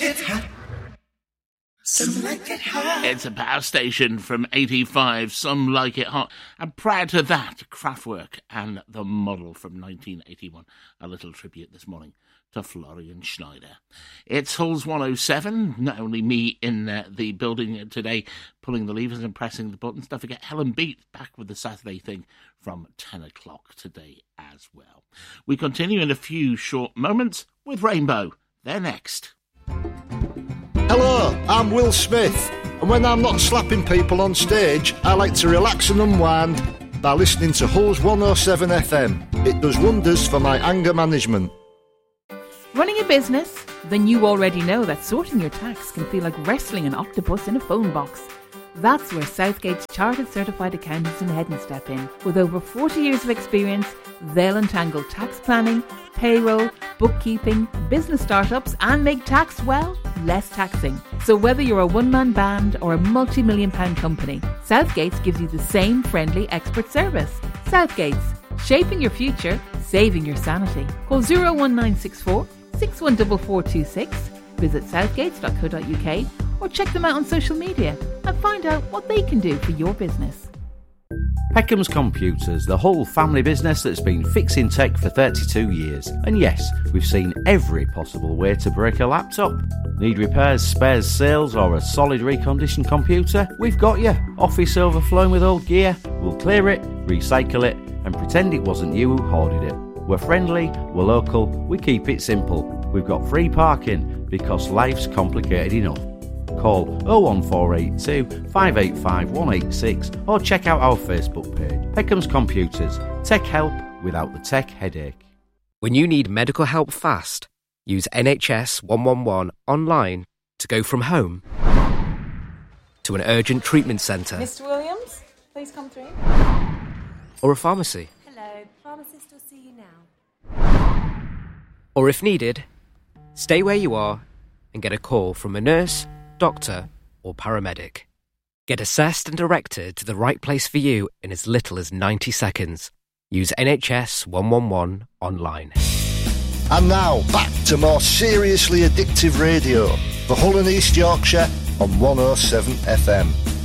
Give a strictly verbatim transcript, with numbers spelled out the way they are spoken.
it hot. Some like it hot. It's a power station from eighty-five, Some Like It Hot. And prior to that, Kraftwerk and The Model from nineteen eighty-one. A little tribute this morning to Florian Schneider. It's Halls one oh seven, not only me in uh, the building today pulling the levers and pressing the buttons. Don't forget Helen Beat back with the Saturday thing from ten o'clock today as well. We continue in a few short moments with Rainbow. They're next. Hello, I'm Will Smith, and when I'm not slapping people on stage, I like to relax and unwind by listening to Halls one oh seven F M. It does wonders for my anger management. Running a business? Then you already know that sorting your tax can feel like wrestling an octopus in a phone box. That's where Southgate's Chartered Certified Accountants in Hedden step in. With over forty years of experience, they'll untangle tax planning, payroll, bookkeeping, business startups and make tax, well, less taxing. So whether you're a one-man band or a multi-million pound company, Southgate's gives you the same friendly expert service. Southgate's, shaping your future, saving your sanity. Call zero one nine six four, six one four four two six, visit southgates dot co dot uk or check them out on social media and find out what they can do for your business. Peckham's Computers, the whole family business that's been fixing tech for thirty-two years. And yes, we've seen every possible way to break a laptop. Need repairs, spares, sales or a solid reconditioned computer? We've got you. Office overflowing with old gear? We'll clear it, recycle it and pretend it wasn't you who hoarded it. We're friendly, we're local, we keep it simple. We've got free parking because life's complicated enough. Call oh one four eight two, five eight five, one eight six or check out our Facebook page. Peckham's Computers. Tech help without the tech headache. When you need medical help fast, use N H S one one one online to go from home to an urgent treatment centre. Mister Williams, please come through. Or a pharmacy. Hello, pharmacist will see you now. Or if needed, stay where you are and get a call from a nurse, doctor or paramedic. Get assessed and directed to the right place for you in as little as ninety seconds. Use N H S one one one online. And now, back to more seriously addictive radio for Hull and East Yorkshire on one oh seven F M.